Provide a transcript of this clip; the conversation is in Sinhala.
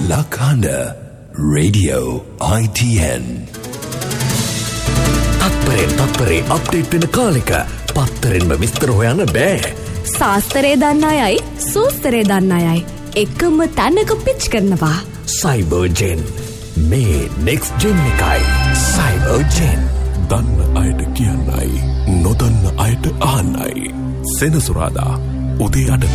Lakanda Radio ITN. තත්පරේ අප්ඩේට් වෙන කාලෙක පත්තරෙන්ම විස්තර හොයන්න බෑ. සාස්තරේ දන්න අයයි සූස්තරේ දන්න අයයි එකම තැනක පිච් කරනවා. සයිබර්ජෙන් මේ නෙක්ස්ට් ජෙන් එකයි. සයිබර්ජෙන් දන්න අයට කියන්නයි නොදන්න අයට අහන්නයි. සෙනසුරාදා උදේ 8